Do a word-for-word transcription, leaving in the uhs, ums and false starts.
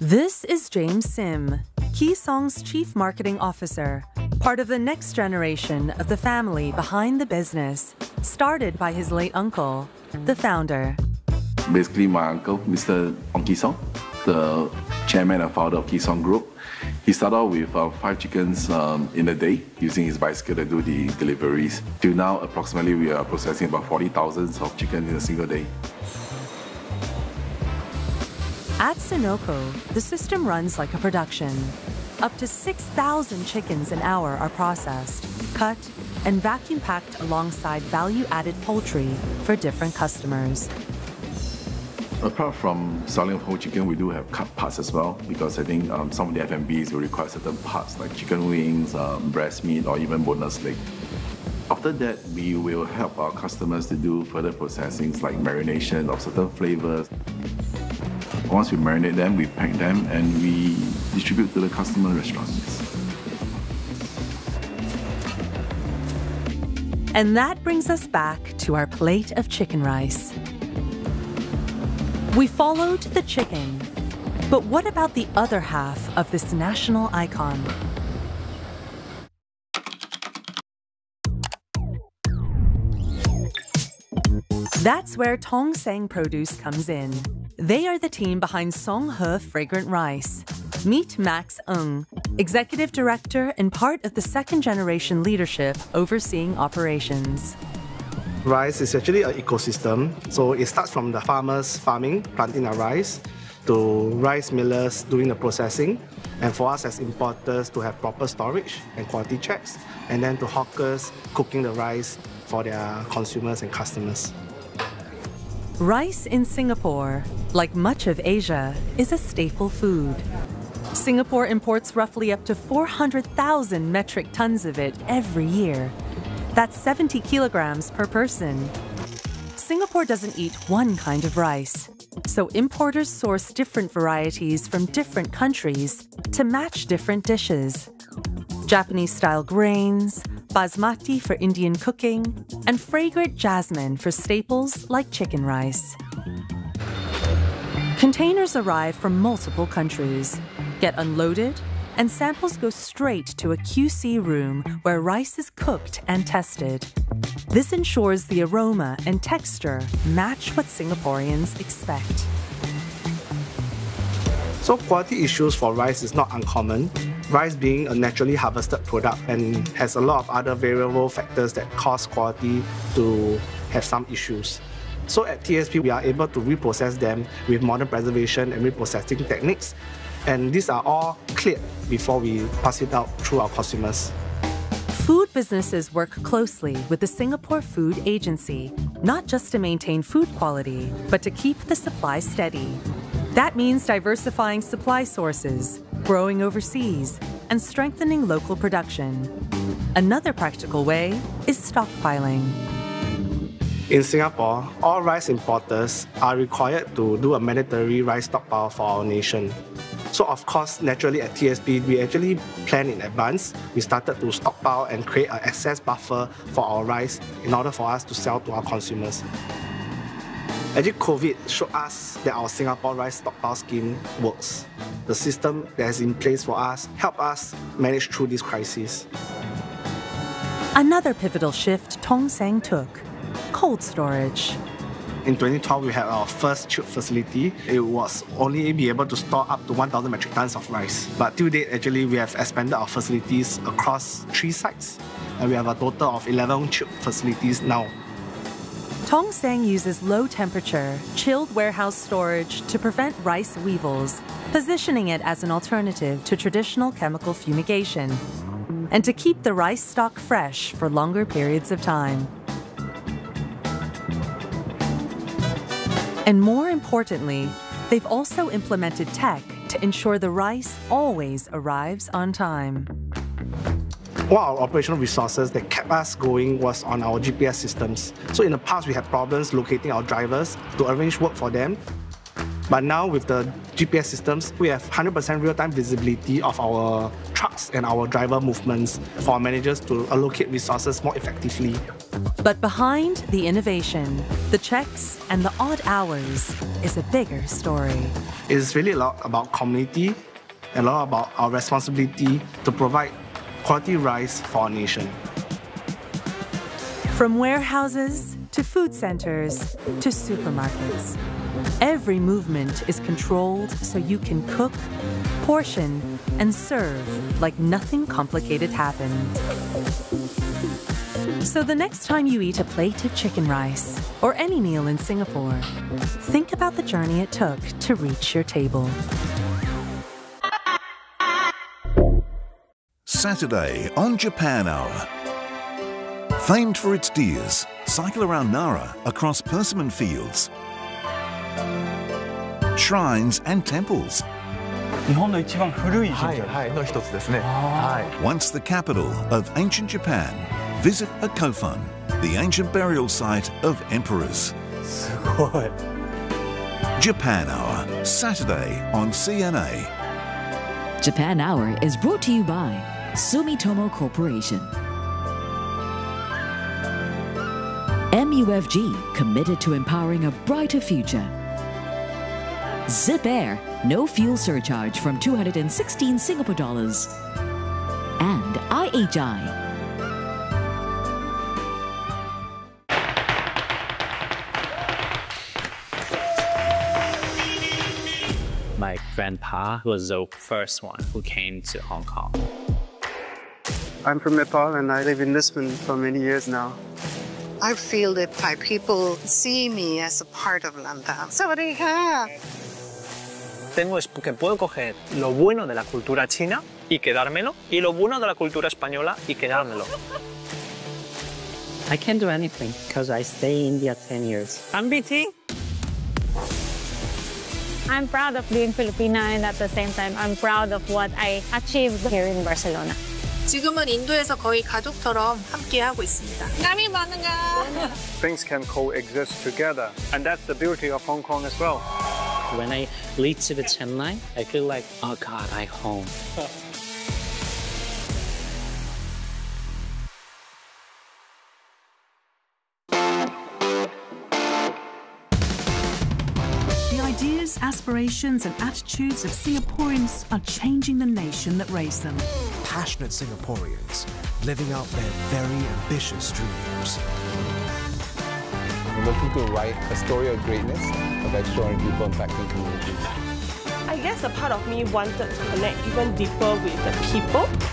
This is James Sim, Keesong's Chief Marketing Officer, part of the next generation of the family behind the business, started by his late uncle, the founder. Basically, my uncle, Mister Ong Keesong, the chairman and founder of Keesong Group, he started out with uh, five chickens um, in a day using his bicycle to do the deliveries. Till now, approximately, we are processing about forty thousand of chicken in a single day. At Sinopor, the system runs like a production. Up to six thousand chickens an hour are processed, cut, and vacuum packed alongside value-added poultry for different customers. Apart from selling of whole chicken, we do have cut parts as well, because I think um, some of the F and Bs will require certain parts like chicken wings, um, breast meat, or even boneless leg. After that, we will help our customers to do further processings like marination of certain flavors. Once we marinate them, we pack them and we distribute to the customer restaurants. And that brings us back to our plate of chicken rice. We followed the chicken, but what about the other half of this national icon? That's where Tong Seng Produce comes in. They are the team behind Song He Fragrant Rice. Meet Max Ng, Executive Director and part of the second-generation leadership overseeing operations. Rice is actually an ecosystem. So it starts from the farmers farming, planting the rice, to rice millers doing the processing, and for us as importers to have proper storage and quality checks, and then to hawkers cooking the rice for their consumers and customers. Rice in Singapore, like much of Asia, is a staple food. Singapore imports roughly up to four hundred thousand metric tons of it every year. That's seventy kilograms per person. Singapore doesn't eat one kind of rice, so importers source different varieties from different countries to match different dishes. Japanese-style grains, basmati for Indian cooking, and fragrant jasmine for staples like chicken rice. Containers arrive from multiple countries, get unloaded, and samples go straight to a Q C room where rice is cooked and tested. This ensures the aroma and texture match what Singaporeans expect. So quality issues for rice is not uncommon. Rice being a naturally harvested product and has a lot of other variable factors that cause quality to have some issues. So at T S P, we are able to reprocess them with modern preservation and reprocessing techniques. And these are all cleared before we pass it out through our consumers. Food businesses work closely with the Singapore Food Agency, not just to maintain food quality, but to keep the supply steady. That means diversifying supply sources, growing overseas, and strengthening local production. Another practical way is stockpiling. In Singapore, all rice importers are required to do a mandatory rice stockpile for our nation. So of course, naturally at T S P, we actually plan in advance. We started to stockpile and create an excess buffer for our rice in order for us to sell to our consumers. Actually, COVID showed us that our Singapore rice stockpile scheme works. The system that is in place for us helps us manage through this crisis. Another pivotal shift Tong Seng took: cold storage. In twenty twelve, we had our first chilled facility. It was only be able to store up to one thousand metric tons of rice. But till date, actually, we have expanded our facilities across three sites. And we have a total of eleven chilled facilities now. Tong Seng uses low-temperature, chilled warehouse storage to prevent rice weevils, positioning it as an alternative to traditional chemical fumigation, and to keep the rice stock fresh for longer periods of time. And more importantly, they've also implemented tech to ensure the rice always arrives on time. One of our operational resources that kept us going was on our G P S systems. So in the past, we had problems locating our drivers to arrange work for them. But now with the G P S systems, we have one hundred percent real-time visibility of our trucks and our driver movements for our managers to allocate resources more effectively. But behind the innovation, the checks, and the odd hours is a bigger story. It's really a lot about community and a lot about our responsibility to provide quality rice for our nation. From warehouses to food centers to supermarkets, every movement is controlled so you can cook, portion, and serve like nothing complicated happened. So the next time you eat a plate of chicken rice or any meal in Singapore, think about the journey it took to reach your table. Saturday on Japan Hour. Famed for its deers, cycle around Nara across persimmon fields, shrines and temples. 日本の一番古い神社。 はい、の一つですね。はい。 Once the capital of ancient Japan, visit a Kofun, the ancient burial site of emperors. すごい。 Japan Hour, Saturday on C N A. Japan Hour is brought to you by Sumitomo Corporation. M U F G, committed to empowering a brighter future. Zip Air, no fuel surcharge from two hundred sixteen Singapore dollars. And I H I. My grandpa was the first one who came to Hong Kong. I'm from Nepal and I live in Lisbon for many years now. I feel that Thai people see me as a part of Lantau. Sawadee-ka. Tengo es que puedo coger lo bueno de la cultura china y quedármelo, y lo bueno de la cultura española y quedármelo. I can't do anything because I stay in India ten years. I'm B T. I'm proud of being Filipina, and at the same time, I'm proud of what I achieved here in Barcelona. 지금은 인도에서 거의 가족처럼 함께하고 있습니다. Kami bangga. Things can coexist together, and that's the beauty of Hong Kong as well. When I lead to the Chennai, I feel like, oh God, I'm home. The ideas, aspirations and attitudes of Singaporeans are changing the nation that raised them. Passionate Singaporeans living out their very ambitious dreams. We're looking to write a story of greatness, of extraordinary people impacting communities. I guess a part of me wanted to connect even deeper with the people.